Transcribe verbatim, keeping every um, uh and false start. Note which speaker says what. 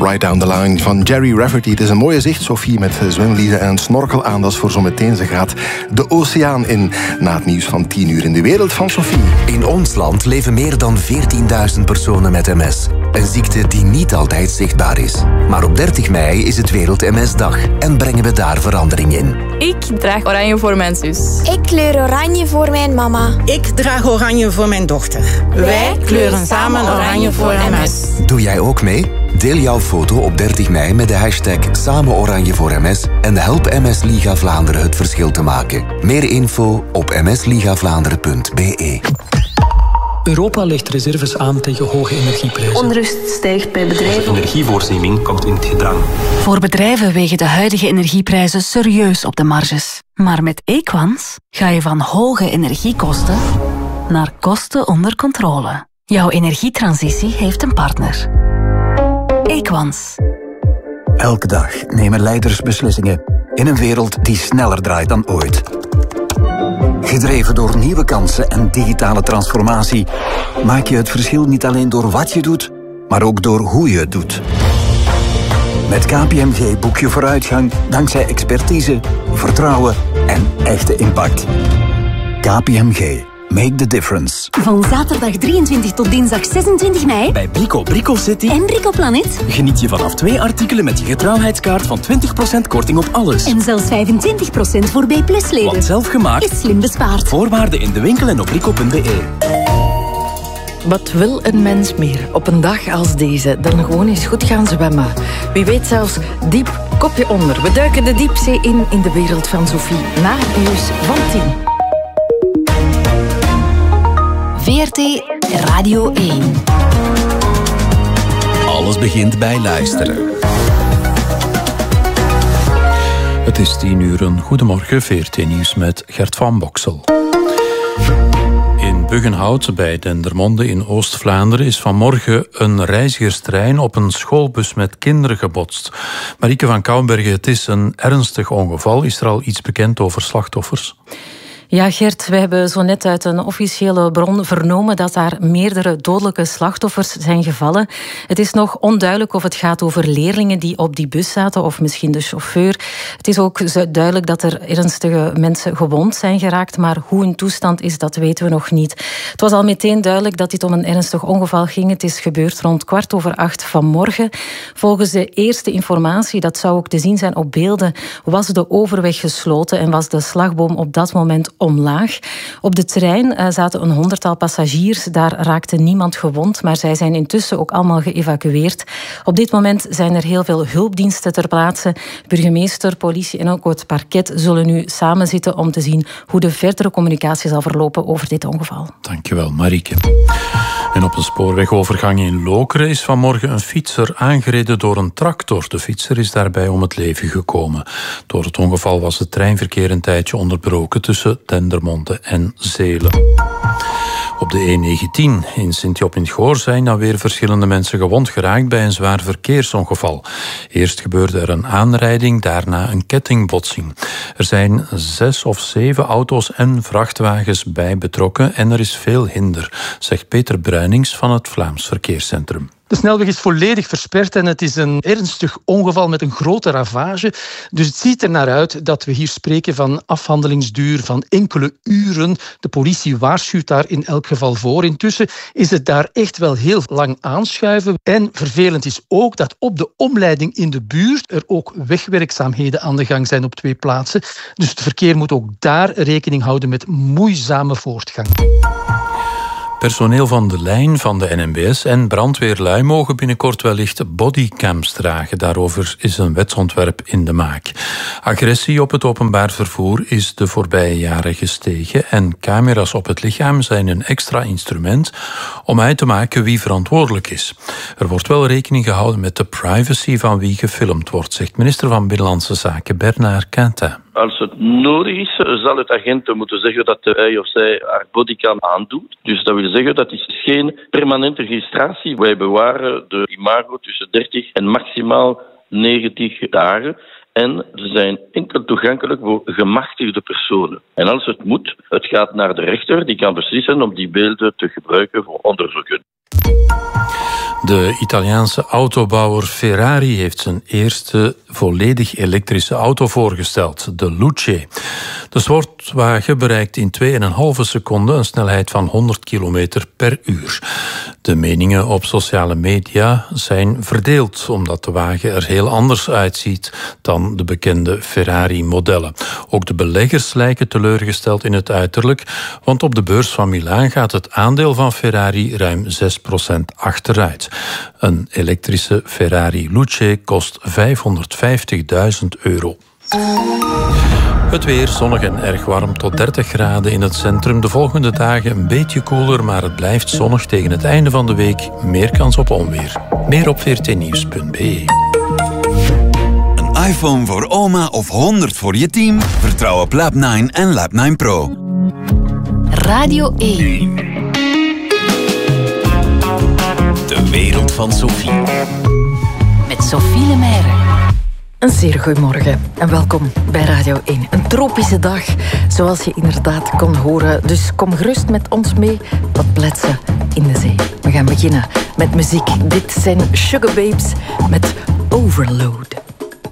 Speaker 1: Right Down the Line van Jerry Rafferty. Het is een mooie zicht, Sophie, met zwemliezen en een snorkel aan. Dat is voor zometeen. Ze gaat de oceaan in. Na het nieuws van tien uur in de wereld van Sophie.
Speaker 2: In ons land leven meer dan veertienduizend personen met M S. Een ziekte die niet altijd zichtbaar is. Maar op dertig mei is het Wereld M S-dag en brengen we daar verandering in.
Speaker 3: Ik draag oranje voor mijn zus.
Speaker 4: Ik kleur oranje voor mijn mama.
Speaker 5: Ik draag oranje voor mijn dochter.
Speaker 6: Wij kleuren samen oranje voor M S.
Speaker 2: Doe jij ook mee? Deel jouw foto op dertig mei met de hashtag Samen Oranje voor M S en help M S Liga Vlaanderen het verschil te maken. Meer info op m s liga vlaanderen punt b e.
Speaker 7: Europa legt reserves aan tegen hoge energieprijzen.
Speaker 8: Onrust stijgt bij bedrijven.
Speaker 9: De energievoorziening komt in het gedrang.
Speaker 10: Voor bedrijven wegen de huidige energieprijzen serieus op de marges. Maar met Equans ga je van hoge energiekosten naar kosten onder controle. Jouw energietransitie heeft een partner. Equans.
Speaker 11: Elke dag nemen leiders beslissingen in een wereld die sneller draait dan ooit. Gedreven door nieuwe kansen en digitale transformatie maak je het verschil niet alleen door wat je doet, maar ook door hoe je het doet. Met K P M G boek je vooruitgang dankzij expertise, vertrouwen en echte impact. K P M G. Make the difference.
Speaker 12: Van zaterdag drieëntwintig tot dinsdag zesentwintig mei
Speaker 13: bij Brico Brico City
Speaker 12: en Brico Planet
Speaker 13: geniet je vanaf twee artikelen met je getrouwheidskaart van twintig procent korting op alles.
Speaker 12: En zelfs vijfentwintig procent voor B plus leden.
Speaker 13: Want zelf gemaakt
Speaker 12: is slim bespaard.
Speaker 13: Voorwaarden in de winkel en op brico punt b e.
Speaker 14: Wat wil een mens meer op een dag als deze dan gewoon eens goed gaan zwemmen? Wie weet zelfs diep kopje onder. We duiken de diepzee in in de wereld van Sophie. Na het nieuws van tien.
Speaker 10: V R T Radio één.
Speaker 2: Alles begint bij luisteren.
Speaker 15: Het is tien uur. Een goedemorgen, V R T-nieuws met Gert van Boksel. In Buggenhout bij Dendermonde in Oost-Vlaanderen is vanmorgen een reizigerstrein op een schoolbus met kinderen gebotst. Marieke van Kouwenbergen, het is een ernstig ongeval. Is er al iets bekend over slachtoffers?
Speaker 16: Ja, Gert, we hebben zo net uit een officiële bron vernomen dat daar meerdere dodelijke slachtoffers zijn gevallen. Het is nog onduidelijk of het gaat over leerlingen die op die bus zaten of misschien de chauffeur. Het is ook duidelijk dat er ernstige mensen gewond zijn geraakt, maar hoe hun toestand is, dat weten we nog niet. Het was al meteen duidelijk dat dit om een ernstig ongeval ging. Het is gebeurd rond kwart over acht vanmorgen. Volgens de eerste informatie, dat zou ook te zien zijn op beelden, was de overweg gesloten en was de slagboom op dat moment omlaag. Op de trein uh, zaten een honderdtal passagiers. Daar raakte niemand gewond, maar zij zijn intussen ook allemaal geëvacueerd. Op dit moment zijn er heel veel hulpdiensten ter plaatse. Burgemeester, politie en ook het parket zullen nu samenzitten om te zien hoe de verdere communicatie zal verlopen over dit ongeval.
Speaker 15: Dankjewel, Marieke. En op een spoorwegovergang in Lokeren is vanmorgen een fietser aangereden door een tractor. De fietser is daarbij om het leven gekomen. Door het ongeval was het treinverkeer een tijdje onderbroken tussen Dendermonde en Zelen. Op de E negentien in Sint-Job in het Goor zijn dan weer verschillende mensen gewond geraakt bij een zwaar verkeersongeval. Eerst gebeurde er een aanrijding, daarna een kettingbotsing. Er zijn zes of zeven auto's en vrachtwagens bij betrokken en er is veel hinder, zegt Peter Bruinings van het Vlaams Verkeerscentrum.
Speaker 17: De snelweg is volledig versperd en het is een ernstig ongeval met een grote ravage. Dus het ziet er naar uit dat we hier spreken van afhandelingsduur van enkele uren. De politie waarschuwt daar in elk geval voor. Intussen is het daar echt wel heel lang aanschuiven. En vervelend is ook dat op de omleiding in de buurt er ook wegwerkzaamheden aan de gang zijn op twee plaatsen. Dus het verkeer moet ook daar rekening houden met moeizame voortgang.
Speaker 15: Personeel van de lijn van de N M B S en brandweerlui mogen binnenkort wellicht bodycams dragen. Daarover is een wetsontwerp in de maak. Agressie op het openbaar vervoer is de voorbije jaren gestegen en camera's op het lichaam zijn een extra instrument om uit te maken wie verantwoordelijk is. Er wordt wel rekening gehouden met de privacy van wie gefilmd wordt, zegt minister van Binnenlandse Zaken Bernard Quentin.
Speaker 18: Als het nodig is, zal het agent moeten zeggen dat hij of zij haar bodycam aandoet. Dus dat wil zeggen dat is geen permanente registratie. Wij bewaren de imago tussen dertig en maximaal negentig dagen. En ze zijn enkel toegankelijk voor gemachtigde personen. En als het moet, het gaat naar de rechter, die kan beslissen om die beelden te gebruiken voor onderzoeken.
Speaker 15: De Italiaanse autobouwer Ferrari heeft zijn eerste volledig elektrische auto voorgesteld, de Luce. De sportwagen bereikt in twee komma vijf seconden een snelheid van honderd kilometer per uur. De meningen op sociale media zijn verdeeld, omdat de wagen er heel anders uitziet dan de bekende Ferrari-modellen. Ook de beleggers lijken teleurgesteld in het uiterlijk, want op de beurs van Milaan gaat het aandeel van Ferrari ruim zes procent achteruit. Een elektrische Ferrari Luce kost vijfhonderdvijftigduizend euro. Het weer zonnig en erg warm tot dertig graden in het centrum. De volgende dagen een beetje koeler, maar het blijft zonnig. Tegen het einde van de week meer kans op onweer. Meer op v r t nieuws punt b e.
Speaker 19: Een iPhone voor oma of honderd voor je team? Vertrouw op Lab nine en Lab nine Pro.
Speaker 10: Radio één.
Speaker 19: De wereld van Sophie.
Speaker 10: Met Sophie Lemaire.
Speaker 14: Een zeer goeiemorgen en welkom bij Radio één. Een tropische dag, zoals je inderdaad kon horen. Dus kom gerust met ons mee wat pletsen in de zee. We gaan beginnen met muziek. Dit zijn Sugar Babes met Overload.